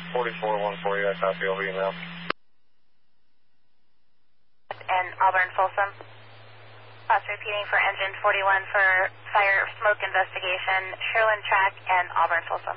44-140, I copy over email. And Auburn Folsom. Repeating for engine 41 for fire smoke investigation, Sherlin Track and Auburn Folsom.